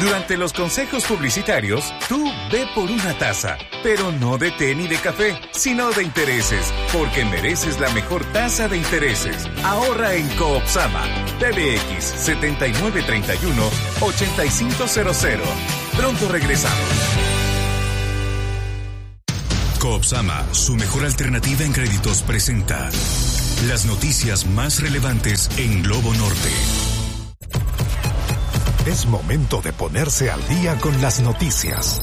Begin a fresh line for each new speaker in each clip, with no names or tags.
Durante los consejos publicitarios, tú ve por una taza, pero no de té ni de café, sino de intereses, porque mereces la mejor tasa de intereses. Ahorra en Coopsama. PBX 7931-8500. Pronto regresamos.
Coopsama, su mejor alternativa en créditos, presenta las noticias más relevantes en Globo Norte.
Es momento de ponerse al día con las noticias.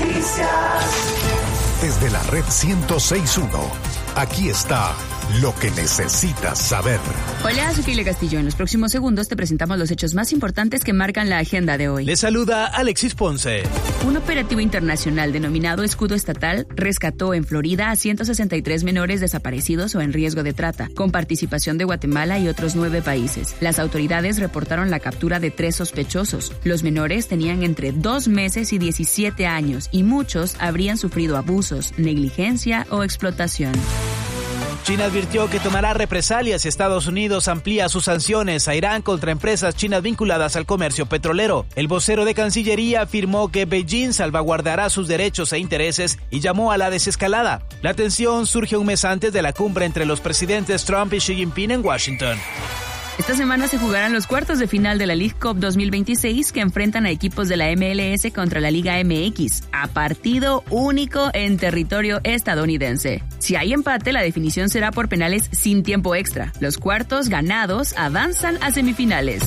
Desde la red 106.1, aquí está lo que necesitas saber.
Hola, soy Keila Castillo. En los próximos segundos te presentamos los hechos más importantes que marcan la agenda de hoy.
Le saluda Alexis Ponce.
Un operativo internacional denominado Escudo Estatal rescató en Florida a 163 menores desaparecidos o en riesgo de trata, con participación de Guatemala y otros 9 países. Las autoridades reportaron la captura de 3 sospechosos. Los menores tenían entre 2 meses y 17 años y muchos habrían sufrido abusos, negligencia o explotación.
China advirtió que tomará represalias si Estados Unidos amplía sus sanciones a Irán contra empresas chinas vinculadas al comercio petrolero. El vocero de Cancillería afirmó que Beijing salvaguardará sus derechos e intereses y llamó a la desescalada. La tensión surge un mes antes de la cumbre entre los presidentes Trump y Xi Jinping en Washington.
Esta semana se jugarán los cuartos de final de la League Cup 2026 que enfrentan a equipos de la MLS contra la Liga MX, a partido único en territorio estadounidense. Si hay empate, la definición será por penales sin tiempo extra. Los cuartos ganados avanzan a semifinales.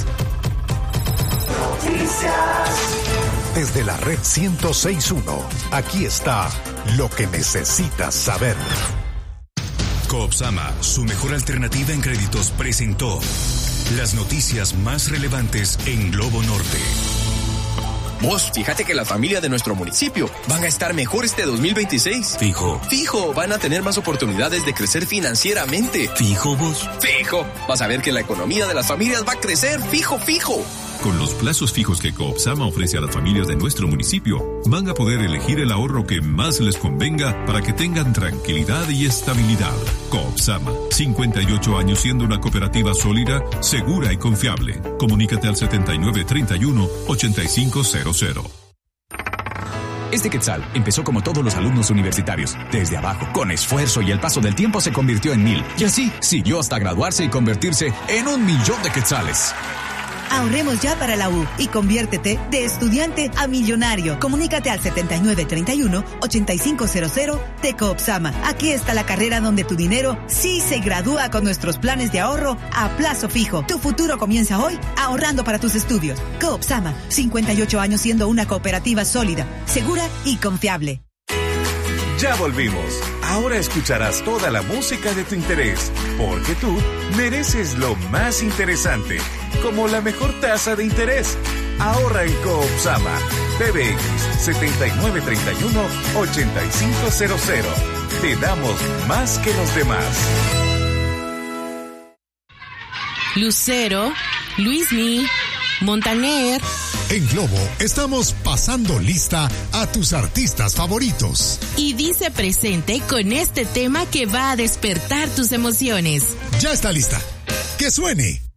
Desde la red 106.1, aquí está lo que necesitas saber.
Coopsama, su mejor alternativa en créditos, presentó las noticias más relevantes en Globo Norte.
Vos, fíjate que la familia de nuestro municipio van a estar mejor este 2026.
Fijo.
Fijo, van a tener más oportunidades de crecer financieramente.
Fijo, vos.
Fijo, vas a ver que la economía de las familias va a crecer. Fijo, fijo.
Con los plazos fijos que Coopsama ofrece a las familias de nuestro municipio, van a poder elegir el ahorro que más les convenga para que tengan tranquilidad y estabilidad. Coopsama, 58 años siendo una cooperativa sólida, segura y confiable. Comunícate al 7931-8500.
Este Quetzal empezó como todos los alumnos universitarios, desde abajo, con esfuerzo, y el paso del tiempo se convirtió en 1000. Y así siguió hasta graduarse y convertirse en 1.000.000 de quetzales.
Ahorremos ya para la U y conviértete de estudiante a millonario. Comunícate al 7931-8500 de Coopsama. Aquí está la carrera donde tu dinero sí se gradúa con nuestros planes de ahorro a plazo fijo. Tu futuro comienza hoy ahorrando para tus estudios. Coopsama, 58 años siendo una cooperativa sólida, segura y confiable.
Ya volvimos. Ahora escucharás toda la música de tu interés, porque tú mereces lo más interesante, como la mejor tasa de interés. Ahorra en Coopsama. PBX 7931-8500. Te damos más que los demás.
Lucero, Luismi, Montaner.
En Globo estamos pasando lista a tus artistas favoritos.
Y dice presente con este tema que va a despertar tus emociones.
Ya está lista. ¡Que suene!